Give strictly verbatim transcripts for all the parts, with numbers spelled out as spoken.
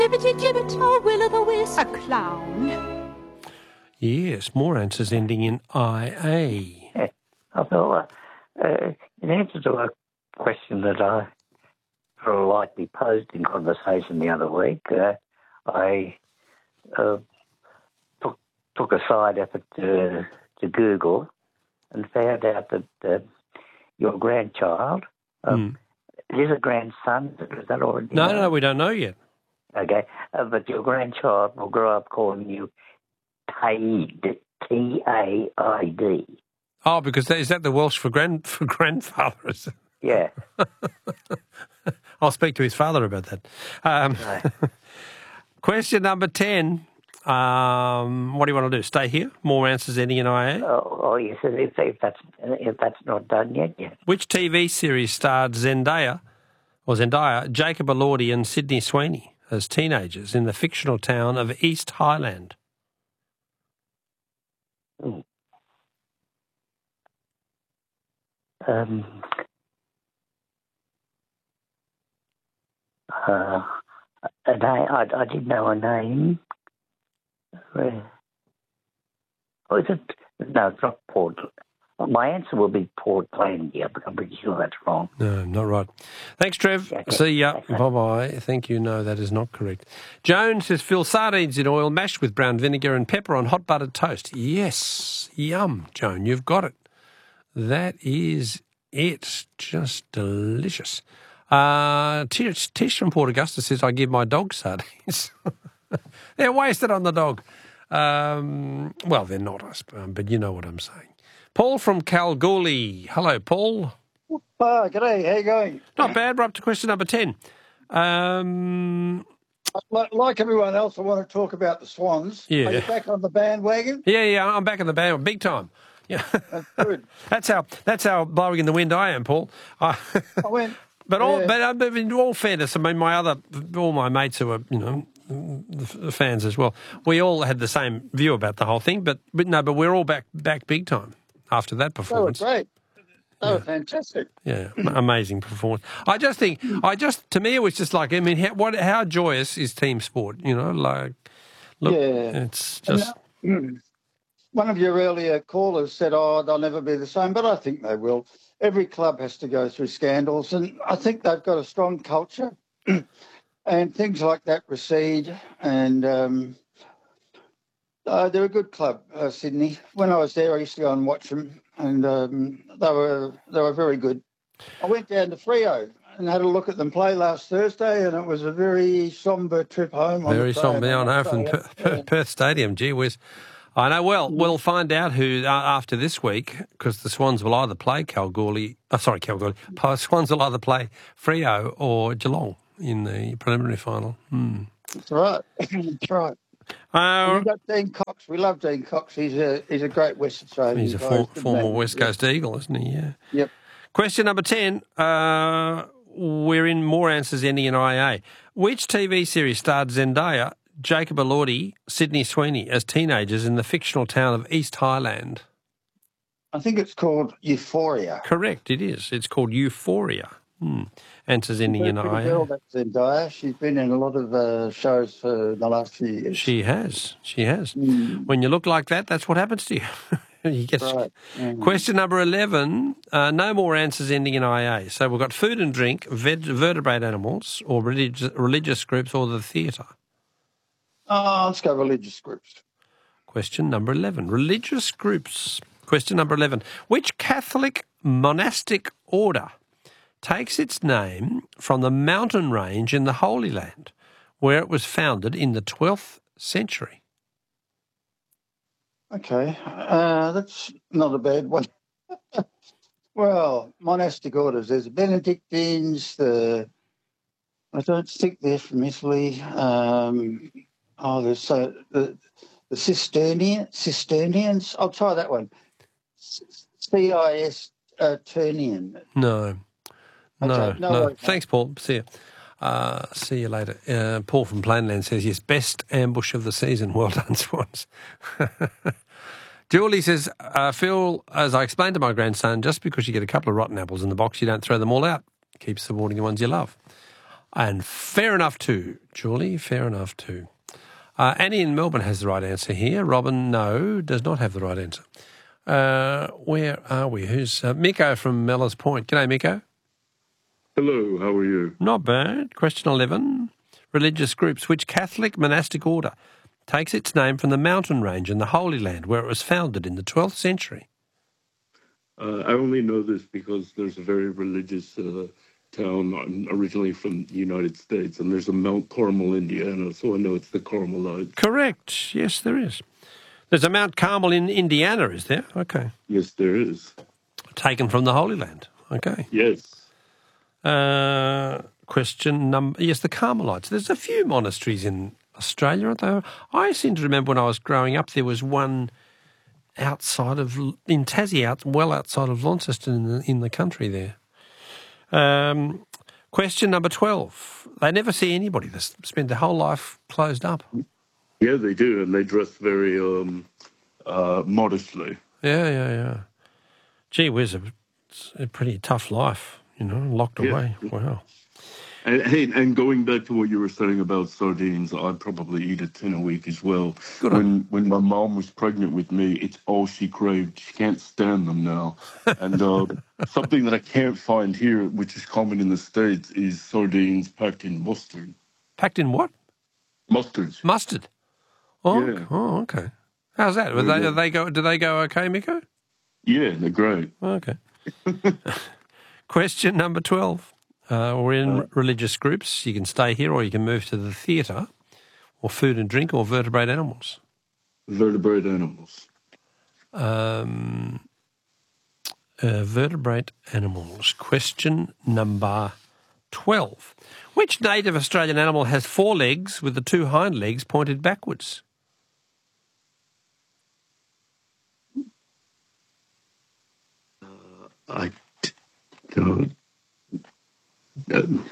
Jibbity-jibbit, or will-o'-the-wisp. A clown. Yes, more answers ending in I A. Yeah. I thought, uh, uh, in answer to a question that I sort of lightly posed in conversation the other week, uh, I uh, took, took a side effort to, to Google and found out that uh, your grandchild, um, mm. is it a grandson? Is that already No, known? no, we don't know yet. Okay, uh, but your grandchild will grow up calling you Taid, T A I D. Oh, because that, is that the Welsh for grand for grandfather? Is it? Yeah. I'll speak to his father about that. Um, Right. Question number ten. Um, what do you want to do? Stay here? More answers ending in I A? Oh, oh yes, if, if that's if that's not done yet, yeah. Which T V series starred Zendaya, or Zendaya, Jacob Elordi and Sydney Sweeney as teenagers in the fictional town of East Highland? Mm. Um, uh, a name, I, I didn't know a name. Uh, oh, is it? No, it's not Port. My answer will be Portlandia, but I'm pretty sure that's wrong. No, not right. Thanks, Trev. Okay. See ya. Bye-bye. Thank you. No, that is not correct. Joan says, fill sardines in oil, mashed with brown vinegar and pepper on hot buttered toast. Yes. Yum, Joan. You've got it. That is it. Just delicious. Uh, Tish, Tish from Port Augusta says, I give my dog sardines. They're wasted on the dog. Um, well, they're not, I suppose, but you know what I'm saying. Paul from Kalgoorlie. Hello, Paul. Uh, g'day, how you going? Not bad. We're up to question number ten. Um, like, like everyone else, I want to talk about the Swans. Yeah. Are you back on the bandwagon? Yeah, yeah, I'm back in the band, big time. Yeah, that's good. that's how that's how blowing in the wind I am, Paul. I, I went, but all, yeah. but uh, but in all fairness, I mean, my other, all my mates who are, you know, the, the fans as well, we all had the same view about the whole thing. But but no, but we're all back back big time after that performance. They were great. They Yeah. were fantastic. Yeah, amazing performance. I just think, I just to me, it was just like, I mean, how, what, how joyous is team sport? You know, like, look, Yeah. it's just. And, uh, one of your earlier callers said, "Oh, they'll never be the same," but I think they will. Every club has to go through scandals, and I think they've got a strong culture, and things like that recede. And um, uh, they're a good club, uh, Sydney. When I was there, I used to go and watch them, and um, they were they were very good. I went down to Freo and had a look at them play last Thursday, and it was a very sombre trip home. On Very the sombre, train. I know, from Perth, Perth, Perth Stadium. Gee whiz. I know. Well, we'll find out who uh, after this week, because the Swans will either play Kalgoorlie. Oh, sorry, Kalgoorlie. Swans will either play Freo or Geelong in the preliminary final. Hmm. That's right. That's right. Uh, We've got Dean Cox. We love Dean Cox. He's a he's a great West Australian. he's a guy. for, Good former man. West Coast Eagle, isn't he? Yeah. Yep. Question number ten. Uh, we're in more answers ending in I A. Which T V series starred Zendaya, Jacob Elordi, Sydney Sweeney as teenagers in the fictional town of East Highland? I think it's called Euphoria. Correct, it is. It's called Euphoria. Hmm. Answers ending in Pretty I girl, A. that's Zendaya. She's been in a lot of uh, shows for the last few years. She has. She has. Mm. When you look like that, that's what happens to you. you get... Right. Mm. Question number eleven. Uh, no more answers ending in I A. So we've got food and drink, veg- vertebrate animals, or religious, religious groups, or the theatre. Oh, let's go religious groups. Question number eleven. Religious groups. Question number eleven. Which Catholic monastic order takes its name from the mountain range in the Holy Land, where it was founded in the twelfth century? Okay, uh, that's not a bad one. Well, monastic orders. There's the Benedictines. The I don't think they're from Italy. Um, oh, there's so the the Cisternian Cisternians. I'll try that one. C I S uh, Turnian. No. No, Okay, no no. worries, mate. Thanks, Paul. See you. Uh, see you later. Uh, Paul from Plainland says, yes, best ambush of the season. Well done, Swans. Julie says, uh, Phil, as I explained to my grandson, just because you get a couple of rotten apples in the box, you don't throw them all out. Keep supporting the ones you love. And fair enough too, Julie, fair enough too. Uh, Annie in Melbourne has the right answer here. Robin, no, does not have the right answer. Uh, where are we? Who's uh, Miko from Mellors Point? G'day, Miko. Hello, how are you? Not bad. Question eleven. Religious groups. Which Catholic monastic order takes its name from the mountain range in the Holy Land where it was founded in the twelfth century? Uh, I only know this because there's a very religious uh, town. I'm originally from the United States, and there's a Mount Carmel, Indiana, so I know it's the Carmelites. Correct. Yes, there is. There's a Mount Carmel in Indiana, is there? Okay. Yes, there is. Taken from the Holy Land. Okay. Yes. Uh, question number... Yes, the Carmelites. There's a few monasteries in Australia, aren't there? I seem to remember when I was growing up there was one outside of... in Tassie, out, well outside of Launceston in the, in the country there. Um, question number twelve. They never see anybody. They spend their whole life closed up. Yeah, they do, and they dress very um, uh, modestly. Yeah, yeah, yeah. Gee whiz, it's a pretty tough life, you know, locked Yeah. away. Wow. And, hey, and going back to what you were saying about sardines, I'd probably eat a tin a week as well. Good on when when my mom was pregnant with me, it's all she craved. She can't stand them now. And uh, something that I can't find here, which is common in the States, is sardines packed in mustard. Packed in what? Mustard. Mustard. Oh, Yeah. oh okay. How's that? Are Very they, good. are they go, do they go okay, Miko? Yeah, they're great. Okay. Question number twelve. Uh, we're in religious groups. You can stay here or you can move to the theatre, or food and drink, or vertebrate animals. Vertebrate animals. Um, uh, vertebrate animals. Question number twelve. Which native Australian animal has four legs with the two hind legs pointed backwards? I d- don't. Um,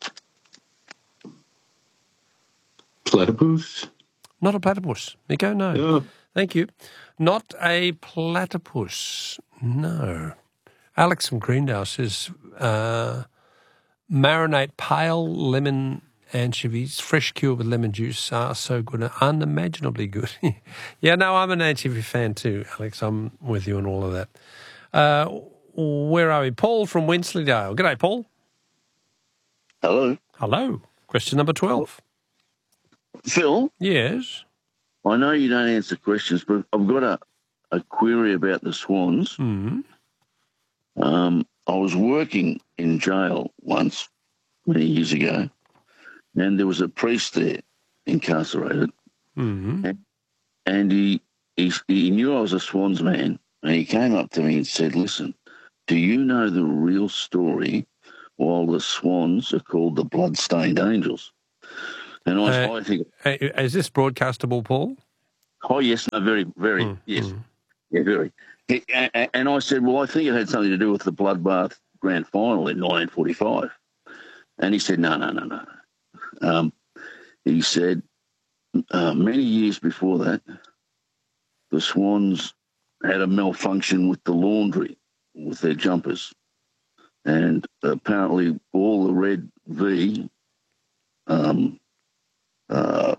platypus? Not a platypus. Miko, no. Yeah. Thank you. Not a platypus. No. Alex from Greendale says uh, marinate pale lemon anchovies, fresh cured with lemon juice are so good, unimaginably good. Yeah, no, I'm an anchovy fan too, Alex. I'm with you on all of that. Uh, where are we? Paul from Wensleydale. G'day, Paul. Hello. Hello. Question number twelve. Phil, Yes. I know you don't answer questions, but I've got a, a query about the Swans. Mm. Um, I was working in jail once, many years ago, and there was a priest there incarcerated, Mm. and he, he, he knew I was a Swans man, and he came up to me and said, listen, do you know the real story while the Swans are called the Bloodstained Angels? And I, Uh, I think, Uh, Is this broadcastable, Paul? oh, yes, no, very, very, Mm, yes. mm. Yeah, very. He, a- and I said, well, I think it had something to do with the Bloodbath Grand Final in nineteen forty-five. And he said, no, no, no, no. Um, he said, uh, many years before that, the Swans had a malfunction with the laundry, with their jumpers. And apparently all the red V um, uh,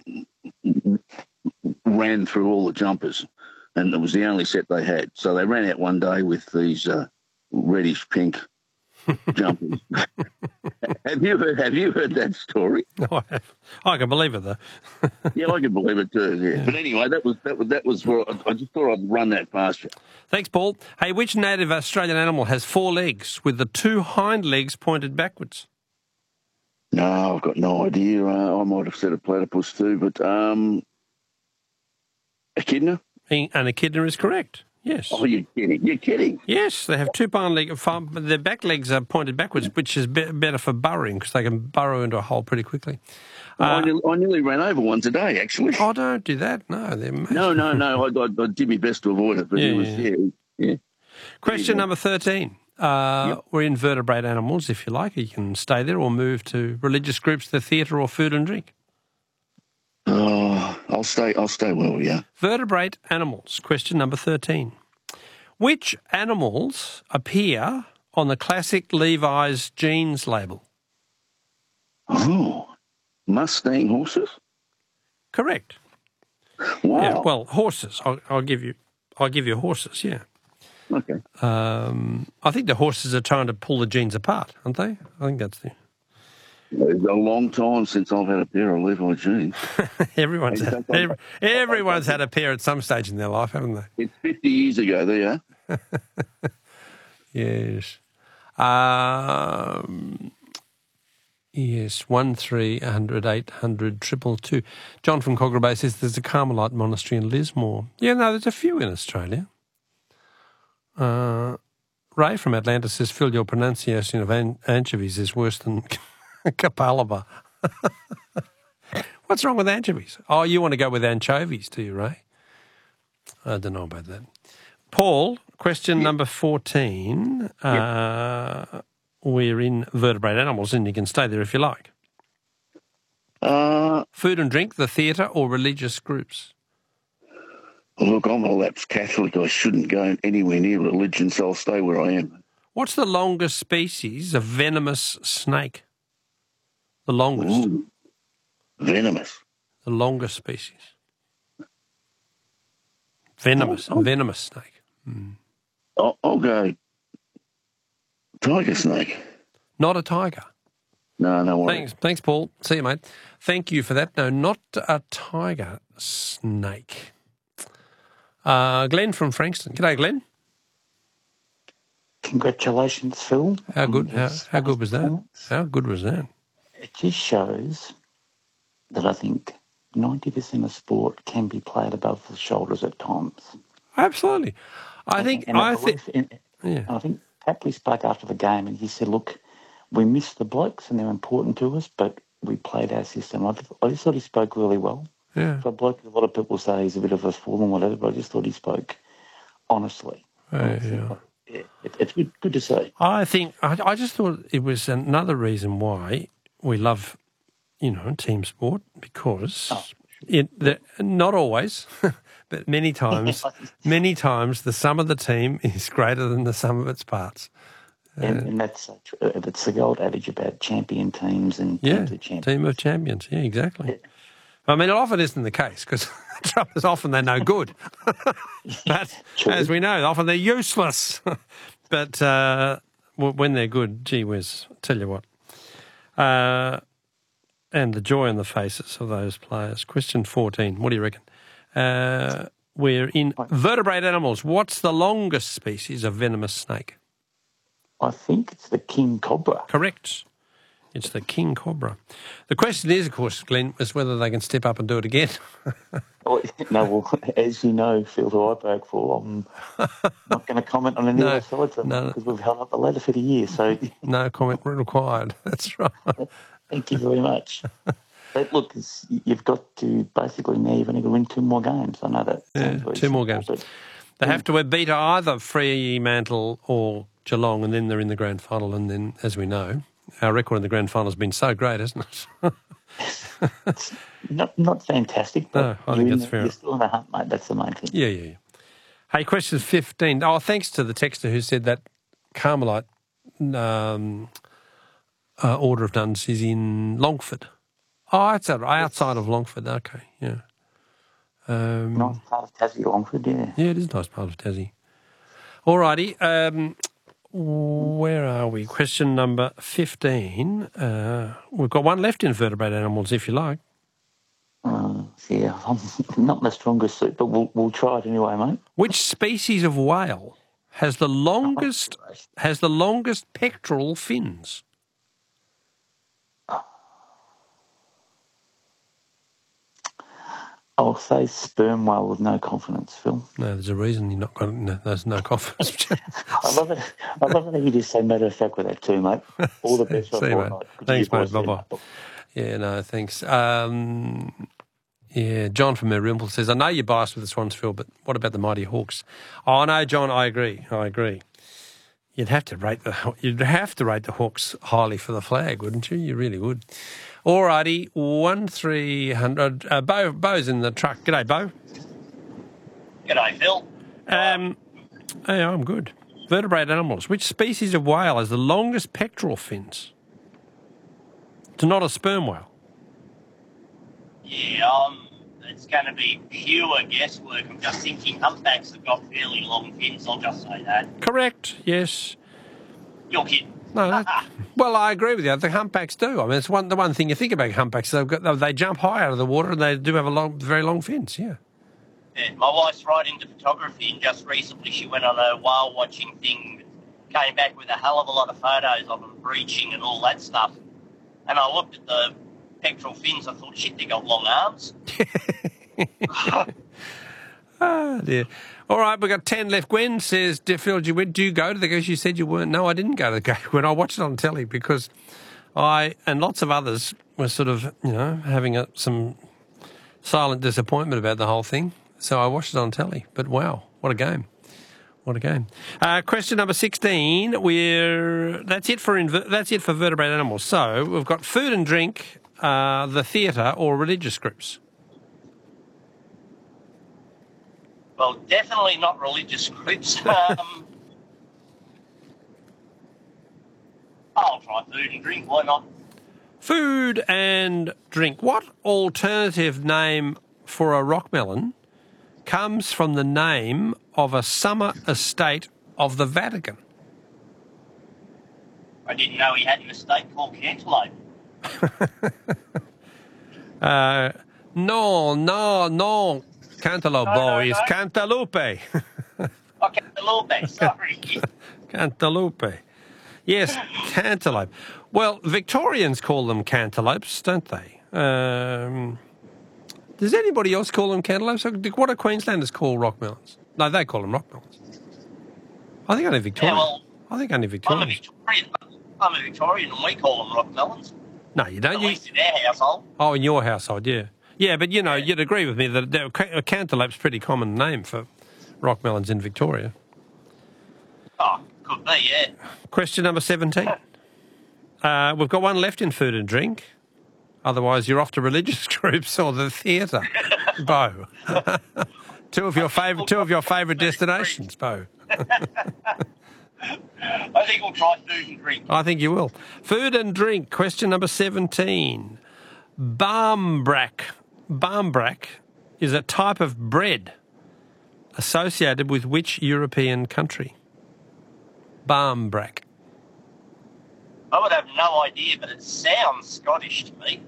ran through all the jumpers, and it was the only set they had. So they ran out one day with these uh, reddish pink jumpers. have you heard? Have you heard that story? No, I have. I can believe it, though. Yeah, I can believe it too. Yeah. But anyway, that was that was that was. Where I, I just thought I'd run that past you. Thanks, Paul. Hey, which native Australian animal has four legs with the two hind legs pointed backwards? No, I've got no idea. Uh, I might have said a platypus too, but um, echidna. And echidna is correct. Yes. Oh, you're kidding! You're kidding! Yes, they have two hind legs. Their back legs are pointed backwards, which is be- better for burrowing because they can burrow into a hole pretty quickly. I, Uh, nearly, I nearly ran over one today, actually. oh, don't do that. No, they're No, no, no. I, I, I did my best to avoid it, but Yeah, it was yeah. yeah, yeah. Question number thirteen. Uh, Yep. We're in vertebrate animals, if you like. You can stay there or move to religious groups, the theatre, or food and drink. Oh, I'll stay. I'll stay well. Yeah. Vertebrate animals. Question number thirteen. Which animals appear on the classic Levi's jeans label? Oh, Mustang horses? Correct. Wow. Yeah, well, horses. I'll, I'll give you. I'll give you horses. Yeah. Okay. Um, I think the horses are trying to pull the genes apart, aren't they? I think that's the. It's a long time since I've had a pair of Levi jeans. everyone's had, every, everyone's had a pair at some stage in their life, haven't they? It's fifty years ago. There you are. Yes. Um, yes, one three hundred eight hundred triple two. John from Cogra Bay says there's a Carmelite monastery in Lismore. Yeah, no, there's a few in Australia. Uh, Ray from Atlanta says, Phil, your pronunciation of an- anchovies is worse than Kapalaba. What's wrong with anchovies? Oh, you want to go with anchovies, do you, Ray? I don't know about that. Paul, question yep. number fourteen. Yep. Uh, we're in vertebrate animals, and you can stay there if you like. Uh, Food and drink, the theatre, or religious groups? Look, I'm a lapsed Catholic. I shouldn't go anywhere near religion, so I'll stay where I am. What's the longest species of venomous snake? The longest. Ooh, venomous. The longest species. Venomous. Oh, oh. Venomous snake. Mm. I'll, I'll go tiger snake. Not a tiger. No, no worries. Thanks, thanks, Paul. See you, mate. Thank you for that. No, not a tiger snake. Uh, Glenn from Frankston. G'day, Glenn. Congratulations, Phil. How good? How, how good was that? How good was that? It just shows that I think ninety percent of sport can be played above the shoulders at times. Absolutely. I think. And I think. Yeah. I think Tapley spoke after the game, and he said, "Look, we missed the blokes, and they're important to us, but we played our system." I just, I just thought he spoke really well. Yeah. For a bloke, a lot of people say he's a bit of a fool and whatever, but I just thought he spoke honestly. Uh, honestly. yeah. Yeah, it, it's good, good to see. I think. I, I just thought it was another reason why we love, you know, team sport, because oh, it the, not always, but many times, many times the sum of the team is greater than the sum of its parts. And, and that's uh, true. It's the old adage about champion teams and yeah, teams of champions. Team of champions. Yeah, exactly. Yeah. I mean, it often isn't the case, because the trouble is often they're no good. But True. as we know, often they're useless. But uh, when they're good, gee whiz, tell you what. Uh, and the joy on the faces of those players. Question fourteen, what do you reckon? Uh, we're in vertebrate animals. What's the longest species of venomous snake? I think it's the king cobra. Correct. It's the king cobra. The question is, of course, Glenn, is whether they can step up and do it again. Oh, no, well, as you know, Phil, who I broke for, I'm not going to comment on any No, other sides of no. because we've held up the ladder for the year. So No comment required. That's right. thank you very much. But look, it's, you've got to basically now you've only got to win two more games. I know that. Yeah, two more games. But, They have to beat either Fremantle or Geelong, and then they're in the grand final. And then, as we know, our record in the grand final has been so great, hasn't it? it's not not fantastic, but No, I think you're, that's in, fair. you're still in the hunt, mate. That's the main thing. Yeah, yeah, yeah. Hey, question fifteen. Oh, thanks to the texter who said that Carmelite um, uh, Order of Nuns is in Longford. Oh, it's outside of Longford. Okay, yeah. Um, Nice part of Tassie, Longford, yeah. Yeah, it is a nice part of Tassie. All righty. Um, where are we? Question number fifteen. Uh, we've got one left in vertebrate animals, if you like. Uh, yeah, I'm not my strongest suit, but we'll we'll try it anyway, mate. Which species of whale has the longest has the longest pectoral fins? I'll say sperm whale with no confidence, Phil. No, there's a reason you're not got no, there's no confidence. I love it. I love it. You just say matter of fact with that too, mate. All the best. See for you, a mate. fortnight. Good Thanks, to mate. hear Bye voice. bye. Yeah, no, thanks. Um, yeah, John from Merimple says, I know you're biased with the Swans, Phil, but what about the Mighty Hawks? Oh no, John, I agree. I agree. You'd have to rate the you'd have to rate the Hawks highly for the flag, wouldn't you? You really would. All righty, one three hundred. Uh, Bo, Bo's in the truck. G'day, Bo. G'day, Phil. Um, hey, I'm good. Vertebrate animals. Which species of whale has the longest pectoral fins? It's not a sperm whale. Yeah, um, it's going to be pure guesswork. I'm just thinking humpbacks have got fairly long fins. I'll just say that. Correct, yes. You're kidding. No, that, well, I agree with you. The humpbacks do. I mean, it's one the one thing you think about humpbacks. They've got they jump high out of the water and they do have a long, very long fins. Yeah. Yeah, my wife's right into photography, and just recently she went on a whale watching thing, came back with a hell of a lot of photos of them breaching and all that stuff. And I looked at the pectoral fins. I thought, shit, they got long arms. Oh, dear. All right, we've got ten left. Gwen says, Phil, do you, do you go to the game? You said you weren't. No, I didn't go to the game when I watched it on telly because I and lots of others were sort of, you know, having a, some silent disappointment about the whole thing. So I watched it on telly. But wow, what a game. What a game. Uh, question number sixteen. We're that's it for inver- that's it for vertebrate animals. So we've got food and drink, uh, the theatre or religious groups. Well, definitely not religious groups. Um, I'll try food and drink. Why not? Food and drink. What alternative name for a rock melon comes from the name of a summer estate of the Vatican? I didn't know he had an estate called Cantaloupe. uh, no, no, no. Cantaloupe, No, no, boys. no. Cantaloupe. Oh, Cantaloupe, sorry. Cantaloupe. Yes, cantaloupe. Well, Victorians call them cantaloupes, don't they? Um, does anybody else call them cantaloupes? What do Queenslanders call rock melons? No, they call them rock melons. I think only Victorians. Yeah, well, I think only I'm a Victorians. Victorian. I'm a Victorian, and we call them rock melons. No, you don't. At You, least in our household. oh, in your household, yeah. Yeah, but, you know, you'd agree with me that a cantaloupe's a pretty common name for rock melons in Victoria. Oh, could be, yeah. Question number seventeen. Uh, we've got one left in food and drink. Otherwise, you're off to religious groups or the theatre. Bo. two of your favourite two of your favourite destinations, Bo. I think we'll try food and drink. I think you will. Food and drink. Question number seventeen. Barmbrack. Barmbrack is a type of bread associated with which European country? Barmbrack. I would have no idea, but it sounds Scottish to me.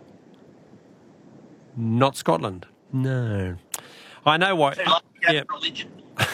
Not Scotland. No. I know why. Too much about Yeah. religion.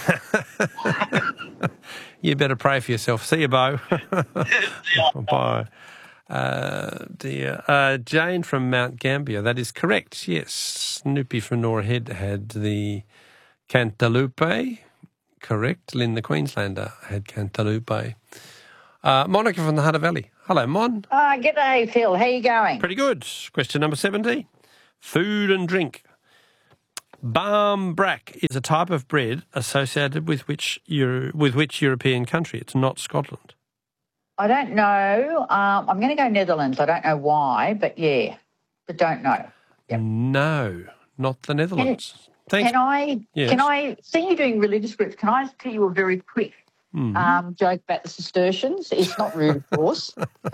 You better pray for yourself. See you, Bo. Bye. Uh, dear. Uh, Jane from Mount Gambier. That is correct. Yes. Snoopy from Nora Head had the cantaloupe. Correct. Lynn the Queenslander had cantaloupe. Uh, Monica from the Hunter Valley. Hello, Mon. Ah, uh, g'day, Phil. How you going? Pretty good. Question number seventeen. Food and drink. Barmbrack is a type of bread associated with which Euro- with which European country? It's not Scotland. I don't know. Um, I'm going to go Netherlands. I don't know why, but yeah, but don't know. Yep. No, not the Netherlands. Thanks. Can I? Yes. Can I? See you doing religious groups. Can I tell you a very quick Mm. um, joke about the Cistercians? It's not rude, of course.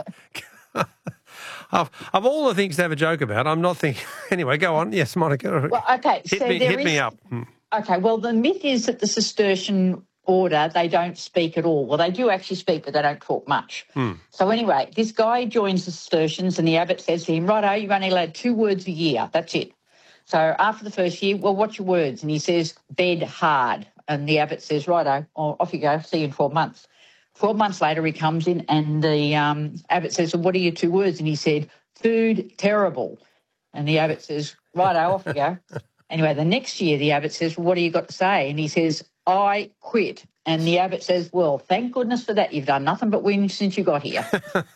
Of, of all the things to have a joke about, I'm not thinking... Anyway, go on. Yes, Monica. Well, okay. hit so me, there hit is, me up. Mm. Okay. Well, the myth is that the Cistercian order, they don't speak at all. Well, they do actually speak, but they don't talk much. Mm. So anyway, this guy joins the Cistercians and the abbot says to him, righto, you're only allowed two words a year. That's it. So after the first year, well, what's your words? And he says, bed hard. And the abbot says, righto, oh, off you go. See you in twelve months. twelve months later, he comes in and the um, abbot says, well, what are your two words? And he said, food terrible. And the abbot says, righto, off you go. Anyway, the next year, the abbot says, well, what do you got to say? And he says, I quit. And the abbot says, well, thank goodness for that. You've done nothing but win since you got here.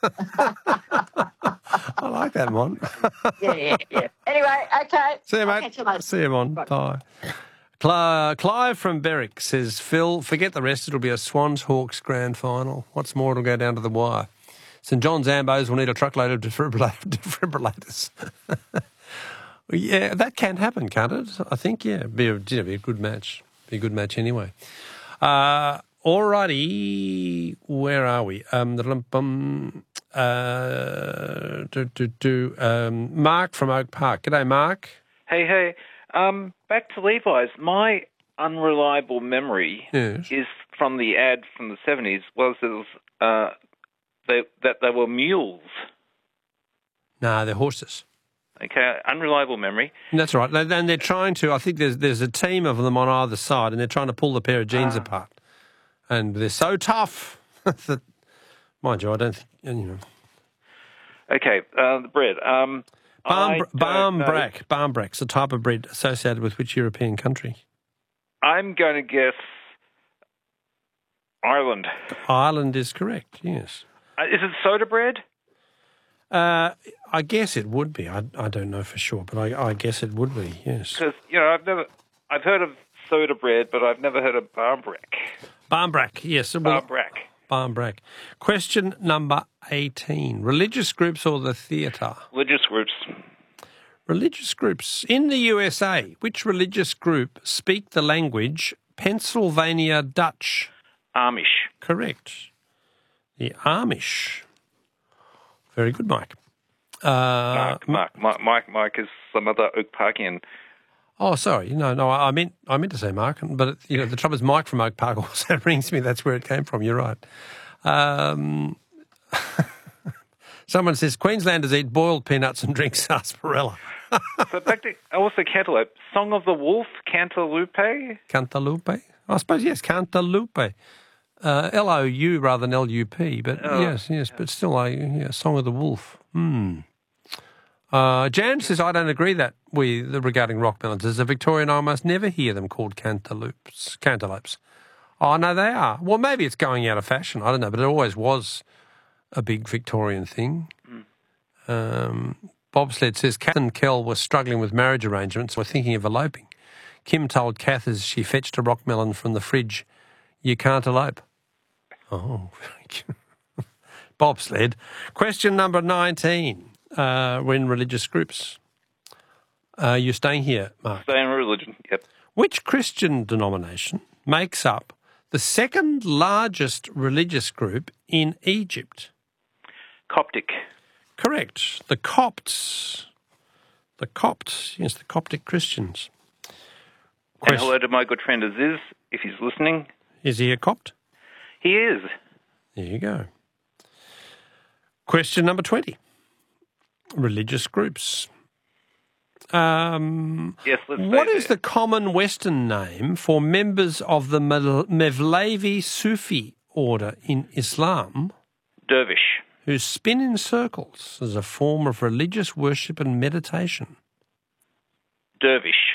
I like that, Mon. yeah, yeah, yeah. Anyway, okay. See you, I'll mate. catch you later. See you, Mon. Right. Bye. Cl- Clive from Berwick says, Phil, forget the rest. It'll be a Swans Hawks grand final. What's more, it'll go down to the wire. St John's Ambos will need a truckload of defibrill- defibrillators. Yeah, that can happen, can't it? I think, yeah. Be a, yeah, be a good match. Be a good match anyway. Uh, Alrighty, where are we? Um, um, uh, do, do, do, um, Mark from Oak Park. G'day, Mark. Hey, hey. Um, back to Levi's. My unreliable memory Yes. is from the ad from the seventies was, it was uh, they, that they were mules. No, they're horses. Okay, unreliable memory. That's right. And they're trying to, I think there's there's a team of them on either side, and they're trying to pull the pair of jeans Ah. apart. And they're so tough that, mind you, I don't think, you know. Okay, uh, the bread. Um, I Barm, don't know. Barmbrack. Barmbrack's a type of bread associated with which European country? I'm going to guess Ireland. Ireland is correct, yes. Uh, is it soda bread? Uh, I guess it would be. I, I don't know for sure, but I, I guess it would be, yes. Because, you know, I've never, I've heard of soda bread, but I've never heard of Barmbrack. Barmbrack, yes. Well, Barmbrack. Barmbrack. Question number eighteen. Religious groups or the theatre? Religious groups. Religious groups. In the U S A, which religious group speak the language Pennsylvania Dutch? Amish. Correct. The Amish. Very good, Mike. Uh, Mark, Mark, Mike, Mike, Mike is some other Oak Parkian. Oh, sorry. No, no, I meant I meant to say Mark, but it, you know the trouble is Mike from Oak Park also rings me. That's where it came from. You're right. Um, someone says Queenslanders eat boiled peanuts and drink sarsaparilla. So back to also cantaloupe. Song of the Wolf, Cantaloupe. Cantaloupe? I suppose yes, Cantaloupe. Uh, L O U rather than L U P, but Oh. yes, yes, but still a yeah, Song of the Wolf. Hmm. Uh, Jan says, I don't agree that we regarding rock melons. As a Victorian, I almost never hear them called cantaloupes. Cantaloupes. Oh, no, they are. Well, maybe it's going out of fashion. I don't know, but it always was a big Victorian thing. Mm. Um, Bobsled says, Kath and Kel were struggling with marriage arrangements, were thinking of eloping. Kim told Kath as she fetched a rock melon from the fridge, you can't elope. Oh, very good. Bobsled. Question number nineteen. Uh, we're in religious groups. Uh, you're staying here, Mark. Staying religion, yep. Which Christian denomination makes up the second largest religious group in Egypt? Coptic. Correct. The Copts. The Copts. Yes, the Coptic Christians. And hello to my good friend Aziz, if he's listening. Is he a Copt? He is. There you go. Question number twenty. Religious groups. Um, yes, let's what say is the common Western name for members of the Mevlevi Sufi order in Islam? Dervish. Who spin in circles as a form of religious worship and meditation? Dervish.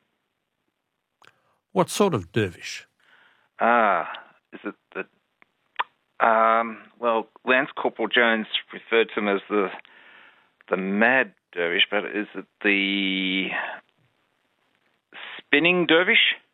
What sort of dervish? Ah, is it the... Um, well, Lance Corporal Jones referred to him as the the mad dervish, but is it the spinning dervish?